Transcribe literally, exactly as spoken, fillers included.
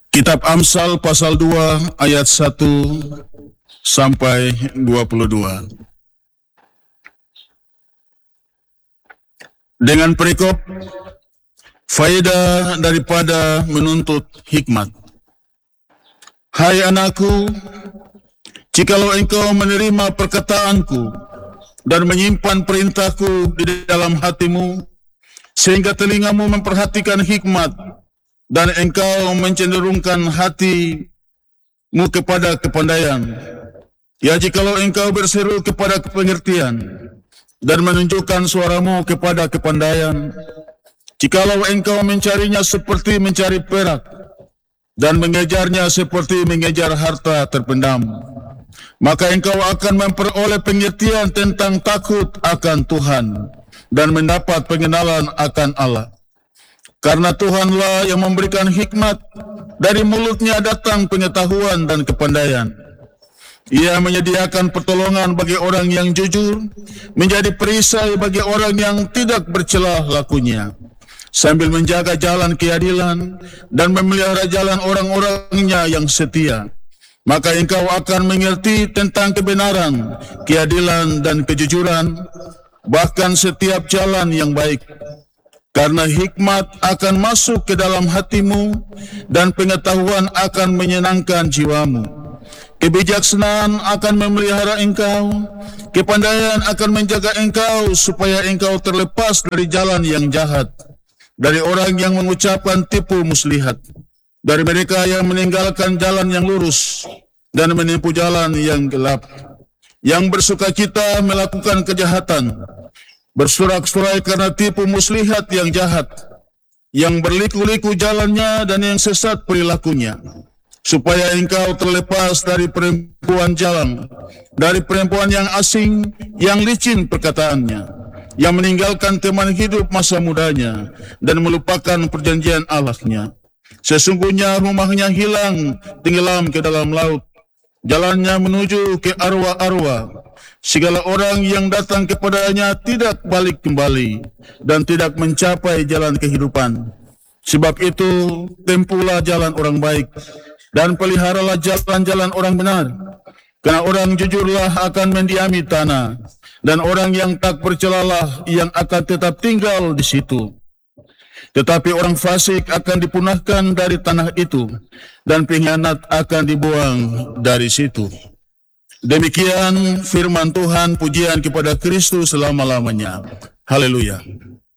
Kitab Amsal pasal dua ayat satu sampai dua puluh dua. Dengan perikop faedah daripada menuntut hikmat. Hai anakku, jikalau engkau menerima perkataanku dan menyimpan perintahku di dalam hatimu, sehingga telingamu memperhatikan hikmat dan engkau mencenderungkan hatimu kepada kepandaian. Ya, jikalau engkau berseru kepada pengertian dan menunjukkan suaramu kepada kepandaian, jikalau engkau mencarinya seperti mencari perak dan mengejarnya seperti mengejar harta terpendam, maka engkau akan memperoleh pengertian tentang takut akan Tuhan dan mendapat pengenalan akan Allah. Karena Tuhanlah yang memberikan hikmat, dari mulutnya datang pengetahuan dan kepandaian. Ia menyediakan pertolongan bagi orang yang jujur, menjadi perisai bagi orang yang tidak bercelah lakunya, sambil menjaga jalan keadilan dan memelihara jalan orang-orangnya yang setia. Maka engkau akan mengerti tentang kebenaran, keadilan dan kejujuran, bahkan setiap jalan yang baik. Karena hikmat akan masuk ke dalam hatimu dan pengetahuan akan menyenangkan jiwamu. Kebijaksanaan akan memelihara engkau, kepandaian akan menjaga engkau supaya engkau terlepas dari jalan yang jahat, dari orang yang mengucapkan tipu muslihat, dari mereka yang meninggalkan jalan yang lurus dan menempuh jalan yang gelap, yang bersukacita melakukan kejahatan, bersorak-sorai karena tipu muslihat yang jahat, yang berliku-liku jalannya dan yang sesat perilakunya, supaya engkau terlepas dari perempuan jalan, dari perempuan yang asing, yang licin perkataannya, yang meninggalkan teman hidup masa mudanya dan melupakan perjanjian Allahnya. Sesungguhnya rumahnya hilang, tenggelam ke dalam laut, jalannya menuju ke arwah-arwah. Segala orang yang datang kepadanya tidak balik kembali dan tidak mencapai jalan kehidupan. Sebab itu, tempuhlah jalan orang baik dan peliharalah jalan-jalan orang benar. Karena orang jujurlah akan mendiami tanah, dan orang yang tak bercelalah yang akan tetap tinggal di situ. Tetapi orang fasik akan dipunahkan dari tanah itu, dan pengkhianat akan dibuang dari situ. Demikian firman Tuhan, pujian kepada Kristus selama-lamanya. Haleluya.